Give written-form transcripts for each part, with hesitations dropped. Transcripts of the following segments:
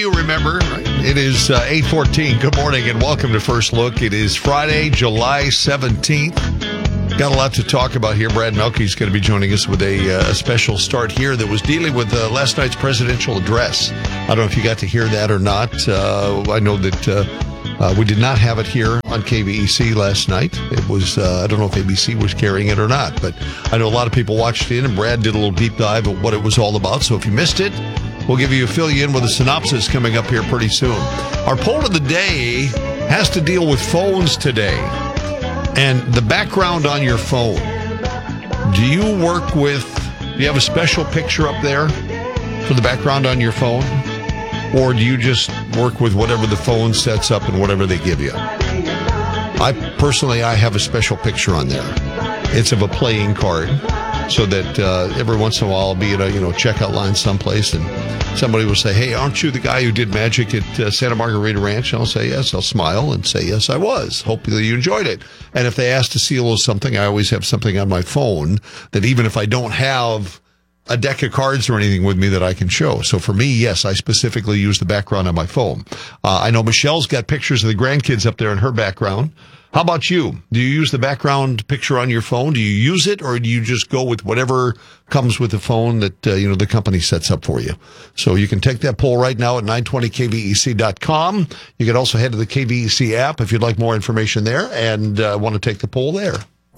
You remember, right? It is 8:14. Good morning and welcome to First Look. It is Friday, July 17th. Got a lot to talk about here. Brad Melke is going to be joining us with a special start here that was dealing with last night's presidential address. I don't know if you got to hear that or not. I know that we did not have it here on KVEC last night. It was, I don't know if ABC was carrying it or not, but I know a lot of people watched it, and Brad did a little deep dive of what it was all about. So if you missed it, we'll fill you in with a synopsis coming up here pretty soon. Our poll of the day has to deal with phones today and the background on your phone. Do you have a special picture up there for the background on your phone? Or do you just work with whatever the phone sets up and whatever they give you? I have a special picture on there. It's of a playing card, so that every once in a while I'll be at a checkout line someplace and somebody will say, "Hey, aren't you the guy who did magic at Santa Margarita Ranch?" And I'll say, "Yes." I'll smile and say, "Yes, I was. Hopefully you enjoyed it." And if they ask to see a little something, I always have something on my phone that even if I don't have a deck of cards or anything with me that I can show. So for me, yes, I specifically use the background on my phone. I know Michelle's got pictures of the grandkids up there in her background. How about you? Do you use the background picture on your phone? Do you use it, or do you just go with whatever comes with the phone that the company sets up for you? So you can take that poll right now at 920kvec.com. You can also head to the KVEC app if you'd like more information there and want to take the poll there.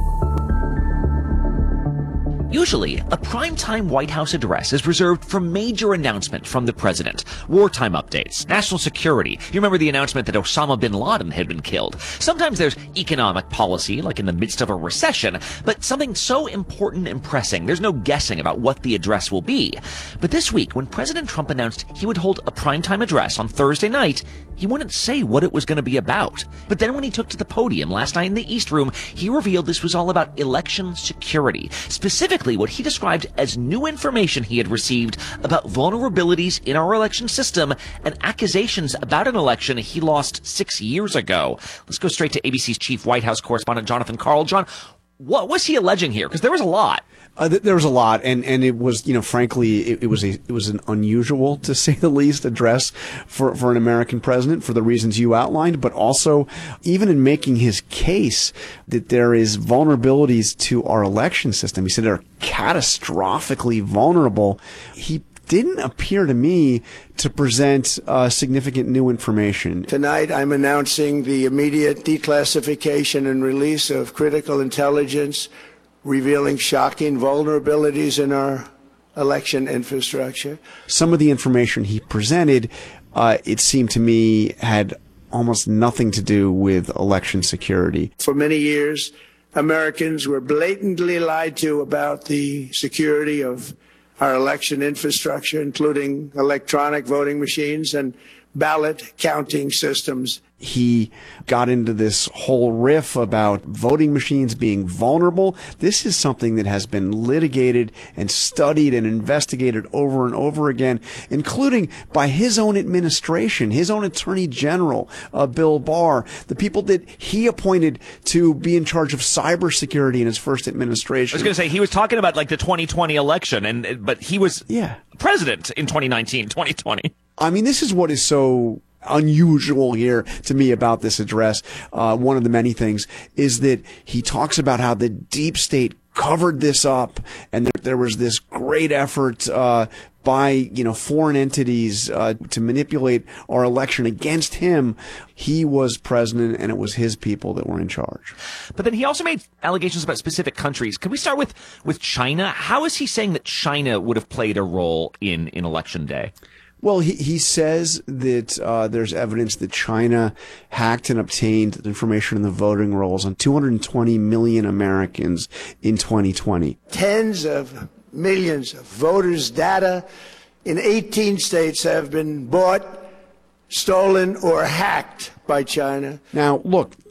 Usually, a primetime White House address is reserved for major announcement from the president. Wartime updates, national security. You remember the announcement that Osama bin Laden had been killed. Sometimes there's economic policy, like in the midst of a recession, but something so important and pressing, there's no guessing about what the address will be. But this week, when President Trump announced he would hold a primetime address on Thursday night, he wouldn't say what it was going to be about. But then when he took to the podium last night in the East Room, he revealed this was all about election security. Specifically, what he described as new information he had received about vulnerabilities in our election system and accusations about an election he lost 6 years ago. Let's go straight to ABC's chief White House correspondent, Jonathan Karl. John, what was he alleging here? Because there was a lot. There was a lot, and it was, frankly, it was an unusual, to say the least, address for an American president for the reasons you outlined, but also even in making his case that there is vulnerabilities to our election system. He said they're catastrophically vulnerable. He didn't appear to me to present significant new information. Tonight, I'm announcing the immediate declassification and release of critical intelligence revealing shocking vulnerabilities in our election infrastructure. Some of the information he presented, it seemed to me, had almost nothing to do with election security. For many years, Americans were blatantly lied to about the security of our election infrastructure, including electronic voting machines and ballot counting systems. He got into this whole riff about voting machines being vulnerable. This is something that has been litigated and studied and investigated over and over again, including by his own administration, his own Attorney General, Bill Barr, the people that he appointed to be in charge of cybersecurity in his first administration. I was going to say, he was talking about like the 2020 election, but he was president in 2019, 2020. I mean, this is what is so unusual here to me about this address. One of the many things is that he talks about how the deep state covered this up, and there was this great effort by foreign entities to manipulate our election against him. He was president, and it was his people that were in charge. But then he also made allegations about specific countries. Can we start with China? How is he saying that China would have played a role in Election Day? Well, he says that there's evidence that China hacked and obtained information in the voting rolls on 220 million Americans in 2020. Tens of millions of voters' data in 18 states have been bought, stolen, or hacked by China. Now, look,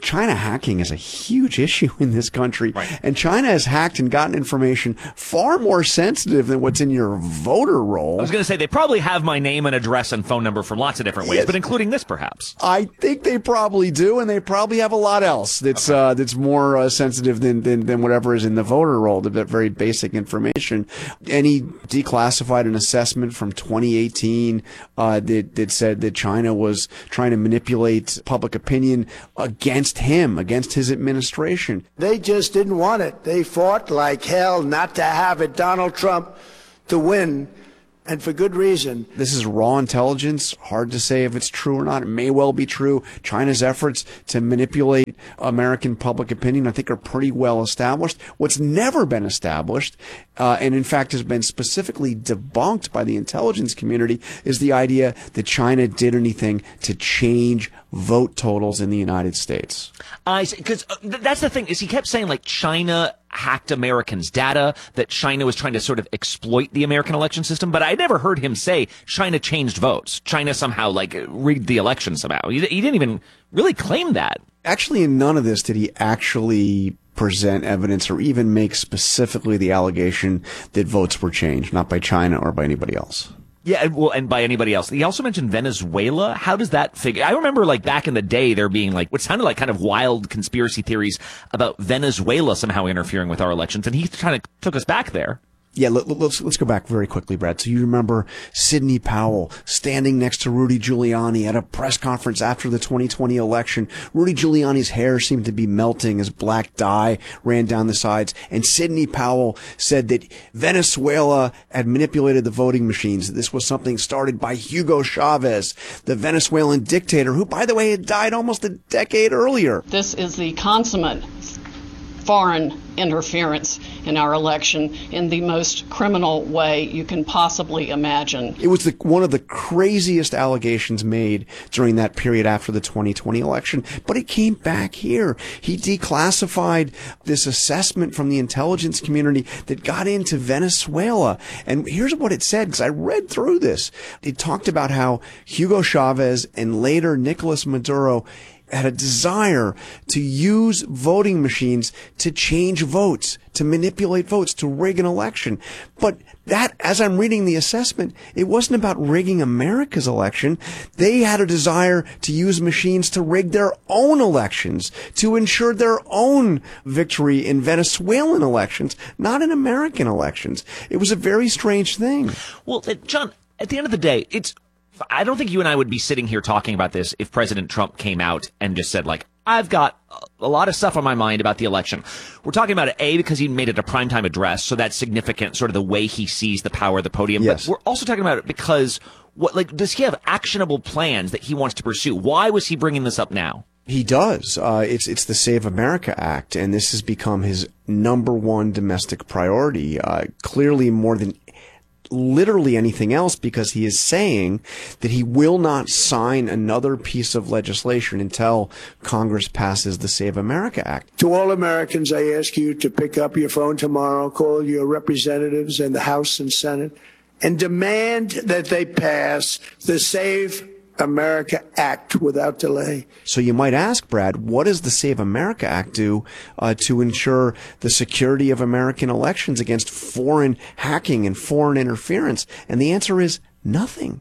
China hacking is a huge issue in this country. Right. And China has hacked and gotten information far more sensitive than what's in your voter roll. I was going to say, they probably have my name and address and phone number from lots of different ways, Yes. but including this, perhaps. I think they probably do, and they probably have a lot else that's that's more sensitive than whatever is in the voter roll, the very basic information. And he declassified an assessment from 2018 that said that China was trying to manipulate public opinion against him, against his administration. They just didn't want it. They fought like hell not to have it, Donald Trump, to win, and for good reason. This is raw intelligence. Hard to say if it's true or not. It may well be true. China's efforts to manipulate American public opinion, I think, are pretty well established. What's never been established, and in fact has been specifically debunked by the intelligence community, is the idea that China did anything to change vote totals in the United States. Because that's the thing, is he kept saying, like, China hacked Americans' data, that China was trying to sort of exploit the American election system, but I never heard him say China changed votes. China somehow, like, rigged the election somehow. He didn't even really claim that. Actually, in none of this did he actually present evidence or even make specifically the allegation that votes were changed, not by China or by anybody else. Yeah, well, and by anybody else. He also mentioned Venezuela. How does that figure? I remember, like, back in the day, there being, like, what sounded like kind of wild conspiracy theories about Venezuela somehow interfering with our elections, and he kind of took us back there. Yeah, let's go back very quickly, Brad. So you remember Sidney Powell standing next to Rudy Giuliani at a press conference after the 2020 election. Rudy Giuliani's hair seemed to be melting as black dye ran down the sides. And Sidney Powell said that Venezuela had manipulated the voting machines. This was something started by Hugo Chavez, the Venezuelan dictator, who, by the way, had died almost a decade earlier. This is the consummate foreign interference in our election in the most criminal way you can possibly imagine. It was one of the craziest allegations made during that period after the 2020 election, but it came back here. He declassified this assessment from the intelligence community that got into Venezuela. And here's what it said, because I read through this. It talked about how Hugo Chavez and later Nicolas Maduro had a desire to use voting machines to change votes, to manipulate votes, to rig an election. But that, as I'm reading the assessment, it wasn't about rigging America's election. They had a desire to use machines to rig their own elections, to ensure their own victory in Venezuelan elections, not in American elections. It was a very strange thing. Well, John, at the end of the day, I don't think you and I would be sitting here talking about this if President Trump came out and just said, like, I've got a lot of stuff on my mind about the election. We're talking about it, A, because he made it a primetime address, so that's significant, sort of the way he sees the power of the podium. Yes. But we're also talking about it because, does he have actionable plans that he wants to pursue? Why was he bringing this up now? He does. It's the Save America Act, and this has become his number one domestic priority, clearly more than literally anything else, because he is saying that he will not sign another piece of legislation until Congress passes the Save America Act. To all Americans, I ask you to pick up your phone tomorrow, call your representatives in the House and Senate, and demand that they pass the Save America Act without delay. So you might ask, Brad, what does the Save America Act do to ensure the security of American elections against foreign hacking and foreign interference? And the answer is nothing.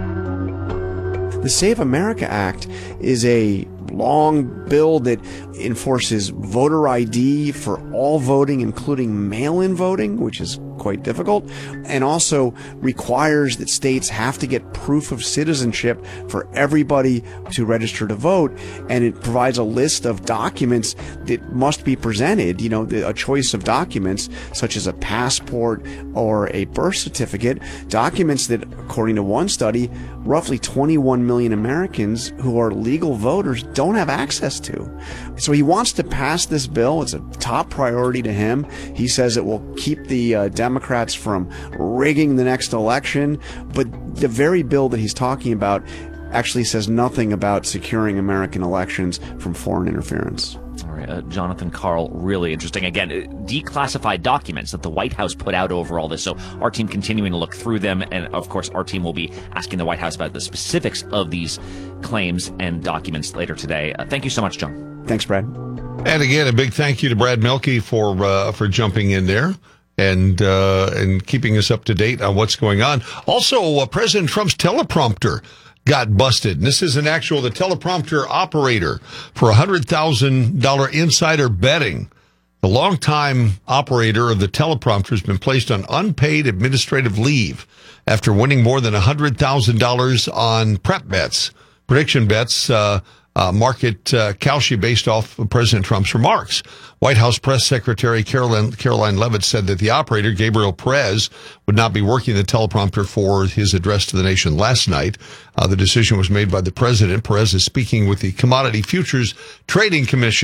The Save America Act is a long bill that enforces voter ID for all voting, including mail-in voting, which is quite difficult, and also requires that states have to get proof of citizenship for everybody to register to vote. And it provides a list of documents that must be presented, a choice of documents such as a passport or a birth certificate, documents that, according to one study, roughly 21 million Americans who are legal voters don't have access to. So he wants to pass this bill. It's a top priority to him. He says it will keep the Democrats from rigging the next election. But the very bill that he's talking about actually says nothing about securing American elections from foreign interference. All right, Jonathan Karl, really interesting. Again, declassified documents that the White House put out over all this. So our team continuing to look through them. And of course, our team will be asking the White House about the specifics of these claims and documents later today. Thank you so much, John. Thanks, Brad. And again, a big thank you to Brad Mielke for jumping in there and keeping us up to date on what's going on. Also, President Trump's teleprompter got busted. And this is the teleprompter operator for $100,000 insider betting. The longtime operator of the teleprompter has been placed on unpaid administrative leave after winning more than $100,000 on prediction bets, market Kalshi based off of President Trump's remarks. White House Press Secretary Caroline Leavitt said that the operator, Gabriel Perez, would not be working the teleprompter for his address to the nation last night. The decision was made by the president. Perez is speaking with the Commodity Futures Trading Commission